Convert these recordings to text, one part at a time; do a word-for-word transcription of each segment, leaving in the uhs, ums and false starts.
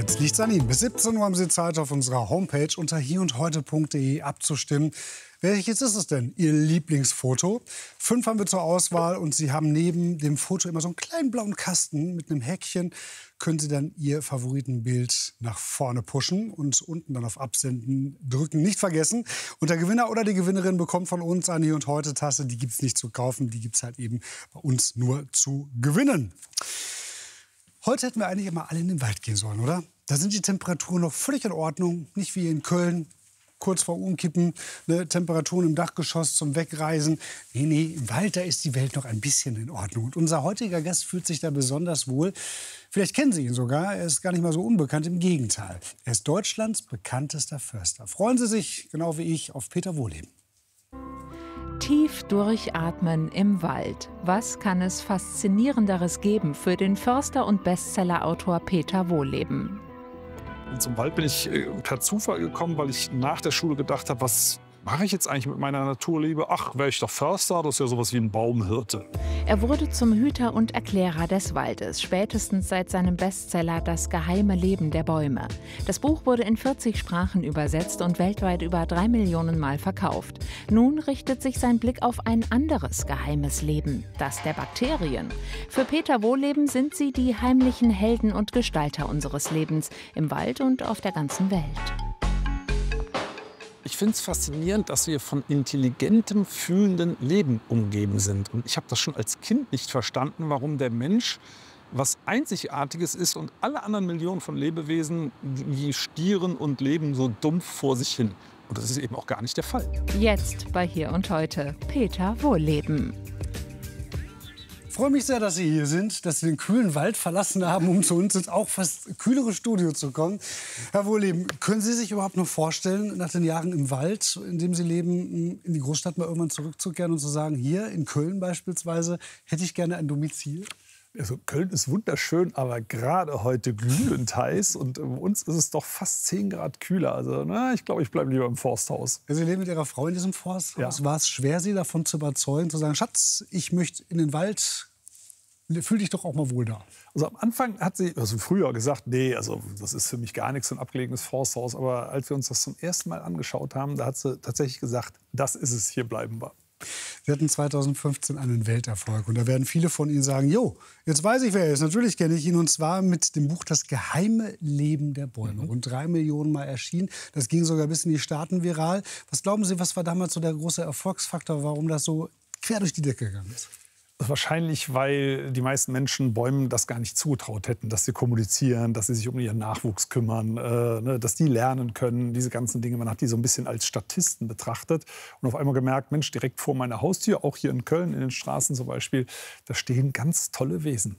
Jetzt liegt's an Ihnen. Bis siebzehn Uhr haben Sie Zeit, auf unserer Homepage unter hier und heute punkt de abzustimmen. Welches ist es denn, Ihr Lieblingsfoto? Fünf haben wir zur Auswahl und Sie haben neben dem Foto immer so einen kleinen blauen Kasten mit einem Häkchen. Können Sie dann Ihr Favoritenbild nach vorne pushen und unten dann auf Absenden drücken. Nicht vergessen. Und der Gewinner oder die Gewinnerin bekommt von uns eine Hier und heute Tasse. Die gibt es nicht zu kaufen, die gibt es halt eben bei uns nur zu gewinnen. Heute hätten wir eigentlich immer alle in den Wald gehen sollen, oder? Da sind die Temperaturen noch völlig in Ordnung. Nicht wie in Köln, kurz vor Umkippen, ne, Temperaturen im Dachgeschoss zum Wegreisen. Nee, nee, im Wald, da ist die Welt noch ein bisschen in Ordnung. Und unser heutiger Gast fühlt sich da besonders wohl. Vielleicht kennen Sie ihn sogar, er ist gar nicht mal so unbekannt, im Gegenteil. Er ist Deutschlands bekanntester Förster. Freuen Sie sich, genau wie ich, auf Peter Wohlleben. Tief durchatmen im Wald. Was kann es Faszinierenderes geben für den Förster und Bestsellerautor Peter Wohlleben? Zum Wald bin ich per Zufall gekommen, weil ich nach der Schule gedacht habe, was mache ich jetzt eigentlich mit meiner Naturliebe? Ach, wäre ich doch Förster, das ist ja sowas wie ein Baumhirte. Er wurde zum Hüter und Erklärer des Waldes, spätestens seit seinem Bestseller Das geheime Leben der Bäume. Das Buch wurde in vierzig Sprachen übersetzt und weltweit über drei Millionen Mal verkauft. Nun richtet sich sein Blick auf ein anderes geheimes Leben, das der Bakterien. Für Peter Wohlleben sind sie die heimlichen Helden und Gestalter unseres Lebens, im Wald und auf der ganzen Welt. Ich finde es faszinierend, dass wir von intelligentem, fühlendem Leben umgeben sind. Und ich habe das schon als Kind nicht verstanden, warum der Mensch was Einzigartiges ist und alle anderen Millionen von Lebewesen, die stieren und leben so dumpf vor sich hin. Und das ist eben auch gar nicht der Fall. Jetzt bei Hier und Heute, Peter Wohlleben. Ich freue mich sehr, dass Sie hier sind, dass Sie den kühlen Wald verlassen haben, um zu uns ins auch fast kühlere Studio zu kommen. Herr Wohlleben, können Sie sich überhaupt noch vorstellen, nach den Jahren im Wald, in dem Sie leben, in die Großstadt mal irgendwann zurückzukehren und zu sagen, hier in Köln beispielsweise, hätte ich gerne ein Domizil? Also Köln ist wunderschön, aber gerade heute glühend heiß. Und bei uns ist es doch fast zehn Grad kühler. Also na, ich glaube, ich bleibe lieber im Forsthaus. Sie leben mit Ihrer Frau in diesem Forsthaus. Ja. War es schwer, Sie davon zu überzeugen, zu sagen, Schatz, ich möchte in den Wald, fühl dich doch auch mal wohl da? Also am Anfang hat sie also früher gesagt, nee, also das ist für mich gar nichts, so ein abgelegenes Forsthaus. Aber als wir uns das zum ersten Mal angeschaut haben, da hat sie tatsächlich gesagt, das ist es, hier bleiben wir. Sie hatten zweitausendfünfzehn einen Welterfolg. Und da werden viele von Ihnen sagen, jo, jetzt weiß ich, wer er ist. Natürlich kenne ich ihn. Und zwar mit dem Buch Das geheime Leben der Bäume. Mhm. Rund drei Millionen Mal erschienen. Das ging sogar bis in die Staaten viral. Was glauben Sie, was war damals so der große Erfolgsfaktor, warum das so quer durch die Decke gegangen ist? Wahrscheinlich, weil die meisten Menschen Bäumen das gar nicht zugetraut hätten, dass sie kommunizieren, dass sie sich um ihren Nachwuchs kümmern, äh, ne, dass die lernen können, diese ganzen Dinge. Man hat die so ein bisschen als Statisten betrachtet und auf einmal gemerkt, Mensch, direkt vor meiner Haustür, auch hier in Köln, in den Straßen zum Beispiel, da stehen ganz tolle Wesen.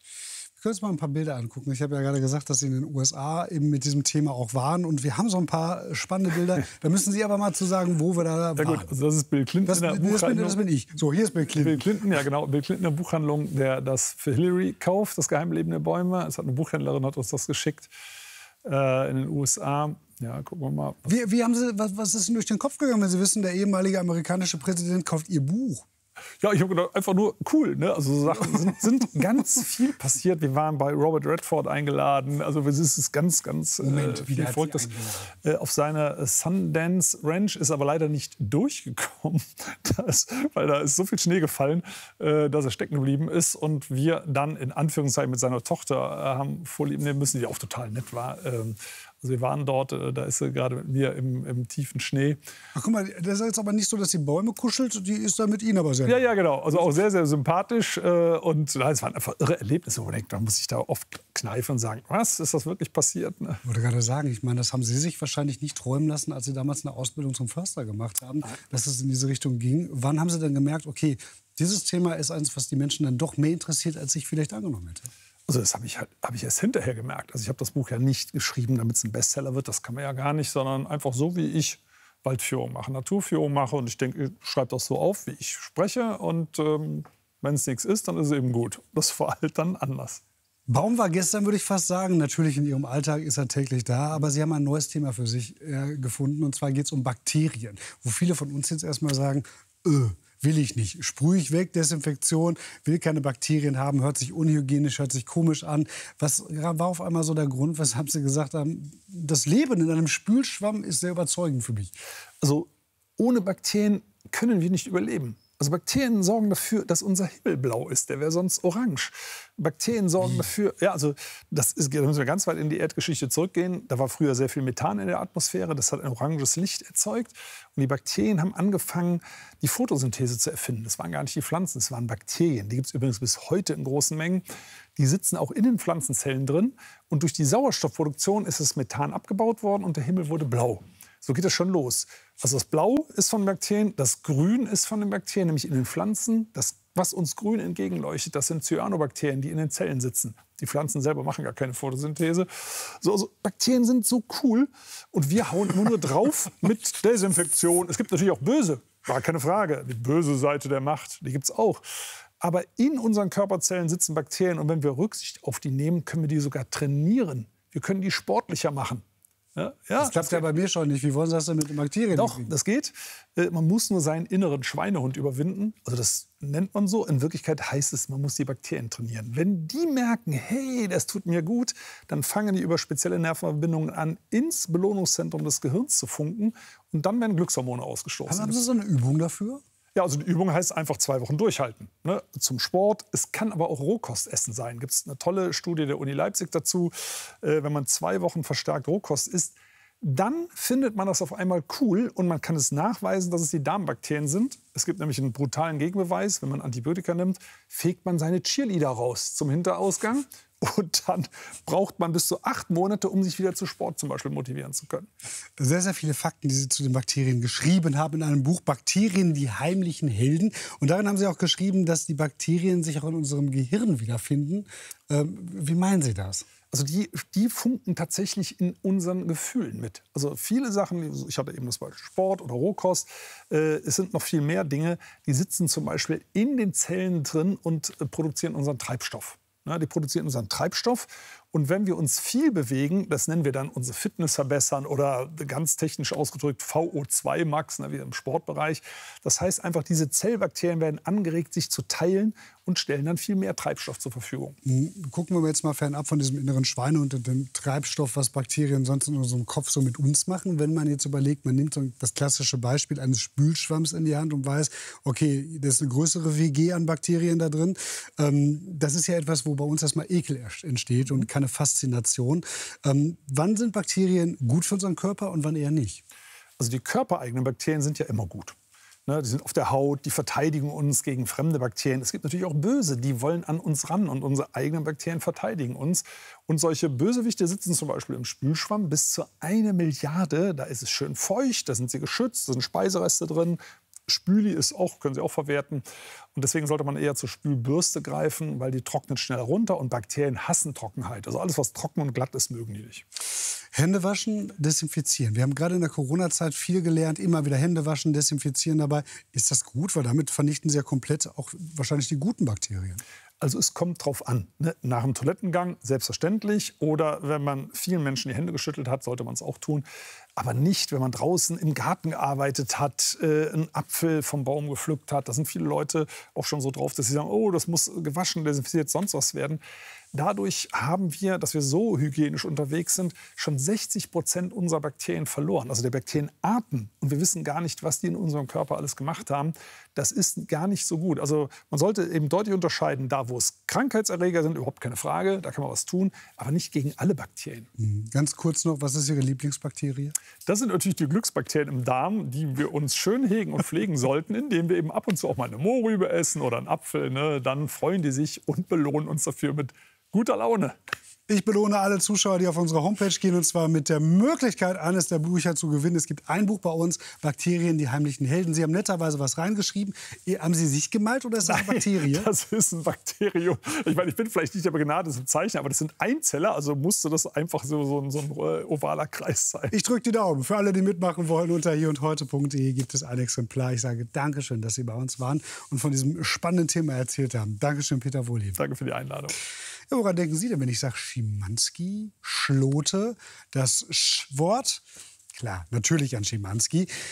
Wir können uns mal ein paar Bilder angucken. Ich habe ja gerade gesagt, dass Sie in den U S A eben mit diesem Thema auch waren. Und wir haben so ein paar spannende Bilder. Da müssen Sie aber mal zu sagen, wo wir da waren. Ja gut, also das ist Bill Clinton Das, in der das, bin, Buchhandlung. das bin ich. So, hier ist Bill Clinton. Bill Clinton, ja genau. Bill Clinton in der Buchhandlung, der das für Hillary kauft, das geheime Leben der Bäume. Es hat eine Buchhändlerin, hat uns das geschickt äh, in den U S A. Ja, gucken wir mal. Wie, wie haben Sie, was, was ist Ihnen durch den Kopf gegangen, wenn Sie wissen, der ehemalige amerikanische Präsident kauft Ihr Buch? Ja, ich habe gedacht, einfach nur cool. Ne? Also so Sachen sind, sind ganz viel passiert. Wir waren bei Robert Redford eingeladen. Also es ist ganz, ganz Moment, äh, viel Verrücktes. Äh, auf seiner Sundance Ranch ist aber leider nicht durchgekommen, das, weil da ist so viel Schnee gefallen, äh, dass er stecken geblieben ist. Und wir dann in Anführungszeichen mit seiner Tochter äh, haben vorlieben nehmen müssen, die auch total nett war. Ähm, Also wir waren dort, da ist sie gerade mit mir im, im tiefen Schnee. Ach, guck mal, das ist jetzt aber nicht so, dass sie Bäume kuschelt, die ist da mit Ihnen aber sehr. Ja, ja, genau. Also auch sehr, sehr sympathisch. Und es waren einfach irre Erlebnisse. Und da muss ich da oft kneifen und sagen, was, ist das wirklich passiert? Ich wollte gerade sagen, ich meine, das haben Sie sich wahrscheinlich nicht träumen lassen, als Sie damals eine Ausbildung zum Förster gemacht haben, dass es in diese Richtung ging. Wann haben Sie dann gemerkt, okay, dieses Thema ist eins, was die Menschen dann doch mehr interessiert, als ich vielleicht angenommen hätte? Also das habe ich, halt, hab ich erst hinterher gemerkt. Also ich habe das Buch ja nicht geschrieben, damit es ein Bestseller wird. Das kann man ja gar nicht, sondern einfach so, wie ich Waldführung mache, Naturführung mache. Und ich denke, ich schreibe das so auf, wie ich spreche. Und ähm, wenn es nichts ist, dann ist es eben gut. Das war halt dann anders. Baum war gestern, würde ich fast sagen. Natürlich in Ihrem Alltag ist er täglich da. Aber Sie haben ein neues Thema für sich äh, gefunden. Und zwar geht es um Bakterien. Wo viele von uns jetzt erstmal sagen, öh, will ich nicht. Sprühe ich weg, Desinfektion, will keine Bakterien haben, hört sich unhygienisch, hört sich komisch an. Was war auf einmal so der Grund, weshalb Sie gesagt haben, das Leben in einem Spülschwamm ist sehr überzeugend für mich? Also ohne Bakterien können wir nicht überleben. Also Bakterien sorgen dafür, dass unser Himmel blau ist. Der wäre sonst orange. Bakterien sorgen dafür, ja, also das ist, da müssen wir ganz weit in die Erdgeschichte zurückgehen. Da war früher sehr viel Methan in der Atmosphäre. Das hat ein oranges Licht erzeugt. Und die Bakterien haben angefangen, die Photosynthese zu erfinden. Das waren gar nicht die Pflanzen, das waren Bakterien. Die gibt es übrigens bis heute in großen Mengen. Die sitzen auch in den Pflanzenzellen drin. Und durch die Sauerstoffproduktion ist das Methan abgebaut worden und der Himmel wurde blau. So geht das schon los. Also das Blau ist von den Bakterien, das Grün ist von den Bakterien, nämlich in den Pflanzen. Das, was uns grün entgegenleuchtet, das sind Cyanobakterien, die in den Zellen sitzen. Die Pflanzen selber machen gar keine Photosynthese. So, also Bakterien sind so cool und wir hauen immer nur drauf mit Desinfektion. Es gibt natürlich auch böse, war keine Frage. Die böse Seite der Macht, die gibt es auch. Aber in unseren Körperzellen sitzen Bakterien und wenn wir Rücksicht auf die nehmen, können wir die sogar trainieren. Wir können die sportlicher machen. Ja, ja, das klappt ja bei mir schon nicht. Wie wollen Sie das denn mit den Bakterien? Doch, das geht. Man muss nur seinen inneren Schweinehund überwinden. Also das nennt man so. In Wirklichkeit heißt es, man muss die Bakterien trainieren. Wenn die merken, hey, das tut mir gut, dann fangen die über spezielle Nervenverbindungen an, ins Belohnungszentrum des Gehirns zu funken. Und dann werden Glückshormone ausgestoßen. Haben Sie so eine Übung dafür? Ja, also die Übung heißt einfach zwei Wochen durchhalten. Ne? Zum Sport. Es kann aber auch Rohkostessen sein. Gibt es eine tolle Studie der Uni Leipzig dazu. Äh, wenn man zwei Wochen verstärkt Rohkost isst, dann findet man das auf einmal cool und man kann es nachweisen, dass es die Darmbakterien sind. Es gibt nämlich einen brutalen Gegenbeweis. Wenn man Antibiotika nimmt, fegt man seine Cheerleader raus zum Hinterausgang. Und dann braucht man bis zu acht Monate, um sich wieder zu Sport zum Beispiel motivieren zu können. Sehr, sehr viele Fakten, die Sie zu den Bakterien geschrieben haben in einem Buch Bakterien, die heimlichen Helden. Und darin haben Sie auch geschrieben, dass die Bakterien sich auch in unserem Gehirn wiederfinden. Ähm, wie meinen Sie das? Also die, die funken tatsächlich in unseren Gefühlen mit. Also viele Sachen, ich hatte eben das Beispiel Sport oder Rohkost, äh, es sind noch viel mehr Dinge, die sitzen zum Beispiel in den Zellen drin und äh, produzieren unseren Treibstoff. Ja, die produzieren unseren Treibstoff. Und wenn wir uns viel bewegen, das nennen wir dann unsere Fitness verbessern oder ganz technisch ausgedrückt V O zwei Max, ne, wie im Sportbereich. Das heißt einfach, diese Zellbakterien werden angeregt, sich zu teilen und stellen dann viel mehr Treibstoff zur Verfügung. Gucken wir jetzt mal fernab von diesem inneren Schweine und dem Treibstoff, was Bakterien sonst in unserem Kopf so mit uns machen. Wenn man jetzt überlegt, man nimmt so das klassische Beispiel eines Spülschwamms in die Hand und weiß, okay, da ist eine größere W G an Bakterien da drin. Ähm, das ist ja etwas, wo bei uns erstmal Ekel entsteht und keine Faszination. Ähm, wann sind Bakterien gut für unseren Körper und wann eher nicht? Also die körpereigenen Bakterien sind ja immer gut. Ne, die sind auf der Haut, die verteidigen uns gegen fremde Bakterien. Es gibt natürlich auch böse, die wollen an uns ran und unsere eigenen Bakterien verteidigen uns. Und solche Bösewichte sitzen zum Beispiel im Spülschwamm bis zu eine Milliarde. Da ist es schön feucht, da sind sie geschützt, da sind Speisereste drin. Spüli ist auch, können Sie auch verwerten. Und deswegen sollte man eher zur Spülbürste greifen, weil die trocknet schnell runter und Bakterien hassen Trockenheit. Also alles, was trocken und glatt ist, mögen die nicht. Hände waschen, desinfizieren. Wir haben gerade in der Corona-Zeit viel gelernt, immer wieder Hände waschen, desinfizieren dabei. Ist das gut? Weil damit vernichten Sie ja komplett auch wahrscheinlich die guten Bakterien. Also es kommt drauf an. Ne? Nach dem Toilettengang selbstverständlich. Oder wenn man vielen Menschen die Hände geschüttelt hat, sollte man es auch tun. Aber nicht, wenn man draußen im Garten gearbeitet hat, äh, einen Apfel vom Baum gepflückt hat. Da sind viele Leute auch schon so drauf, dass sie sagen, oh, das muss gewaschen, desinfiziert, sonst was werden. Dadurch haben wir, dass wir so hygienisch unterwegs sind, schon sechzig Prozent unserer Bakterien verloren. Also der Bakterienarten. Und wir wissen gar nicht, was die in unserem Körper alles gemacht haben. Das ist gar nicht so gut. Also man sollte eben deutlich unterscheiden, da wo es Krankheitserreger sind, überhaupt keine Frage, da kann man was tun, aber nicht gegen alle Bakterien. Ganz kurz noch, was ist Ihre Lieblingsbakterie? Das sind natürlich die Glücksbakterien im Darm, die wir uns schön hegen und pflegen sollten, indem wir eben ab und zu auch mal eine Mohrrübe essen oder einen Apfel. Ne? Dann freuen die sich und belohnen uns dafür mit guter Laune. Ich belohne alle Zuschauer, die auf unsere Homepage gehen, und zwar mit der Möglichkeit, eines der Bücher zu gewinnen. Es gibt ein Buch bei uns, Bakterien, die heimlichen Helden. Sie haben netterweise was reingeschriin. Haben Sie sich gemalt oder ist das eine Bakterie? Nein, das ist ein Bakterium. Ich meine, ich bin vielleicht nicht der begnadete Zeichner, aber das sind Einzeller, also musste das einfach so, so, ein, so ein ovaler Kreis sein. Ich drücke die Daumen. Für alle, die mitmachen wollen, unter hier und heute punkt de gibt es ein Exemplar. Ich sage Dankeschön, dass Sie bei uns waren und von diesem spannenden Thema erzählt haben. Dankeschön, Peter Wohlleben. Danke für die Einladung. Ja, woran denken Sie denn, wenn ich sage Schimanski, Schlote, das Sch-Wort? Klar, natürlich an Schimanski.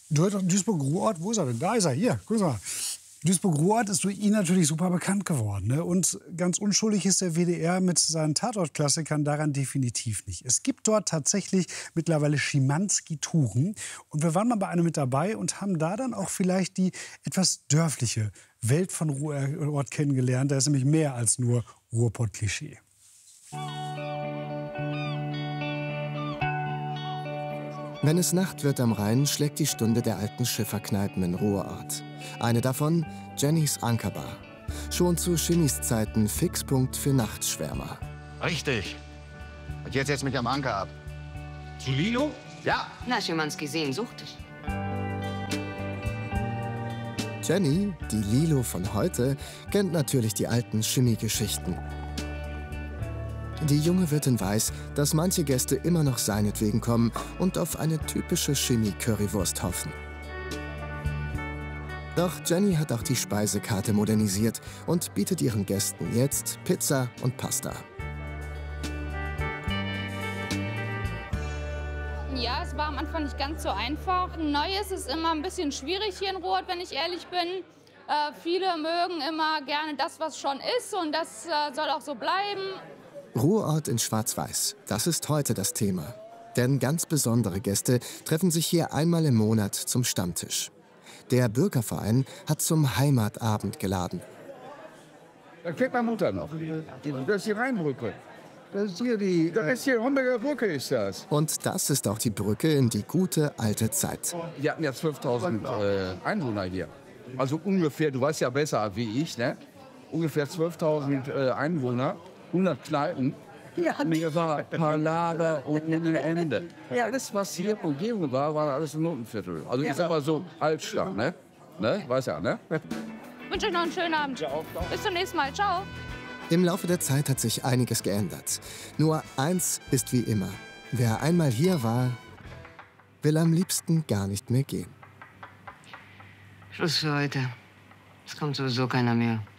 Du hörst doch Duisburg-Ruhrort, wo ist er denn? Da ist er, hier, guck mal. Duisburg-Ruhrort ist durch ihn natürlich super bekannt geworden. Ne? Und ganz unschuldig ist der W D R mit seinen Tatortklassikern daran definitiv nicht. Es gibt dort tatsächlich mittlerweile Schimanski-Touren. Und wir waren mal bei einem mit dabei und haben da dann auch vielleicht die etwas dörfliche Welt von Ruhrort kennengelernt. Da ist nämlich mehr als nur Ruhrpott-Klischee. Wenn es Nacht wird am Rhein, schlägt die Stunde der alten Schifferkneipen in Ruhrort. Eine davon, Jennys Ankerbar. Schon zu Schimmys Zeiten Fixpunkt für Nachtschwärmer. Richtig. Und jetzt setz mich am Anker ab. Zu Lilo? Ja. Na, Schimanski sehnsüchtig. Jenny, die Lilo von heute, kennt natürlich die alten Schimmi-Geschichten. Die junge Wirtin weiß, dass manche Gäste immer noch seinetwegen kommen und auf eine typische Schimmi-Currywurst hoffen. Doch Jenny hat auch die Speisekarte modernisiert und bietet ihren Gästen jetzt Pizza und Pasta. Ja, es war am Anfang nicht ganz so einfach. Neues ist immer ein bisschen schwierig hier in Ruhrort, wenn ich ehrlich bin. Äh, viele mögen immer gerne das, was schon ist, und das äh, soll auch so bleiben. Ruhrort in Schwarz-Weiß, das ist heute das Thema. Denn ganz besondere Gäste treffen sich hier einmal im Monat zum Stammtisch. Der Bürgerverein hat zum Heimatabend geladen. Da kennt meine Mutter noch. Das ist die Rheinbrücke. Das ist hier die, das ist hier Homberger Brücke, ist das. Und das ist auch die Brücke in die gute alte Zeit. Wir hatten ja zwölftausend äh, Einwohner hier. Also ungefähr, du weißt ja besser wie ich, ne? Ungefähr zwölftausend äh, Einwohner. hundert Kneipen. Ja, mir war ein paar Lager ohne Ende. Ja, alles, was hier Umgebung war, war alles im Notenviertel. Also ich sag mal so Altstadt, ne? Ne? Weiß ja, ne? Ich wünsche euch noch einen schönen Abend. Bis zum nächsten Mal. Ciao. Im Laufe der Zeit hat sich einiges geändert. Nur eins ist wie immer. Wer einmal hier war, will am liebsten gar nicht mehr gehen. Schluss für heute. Es kommt sowieso keiner mehr.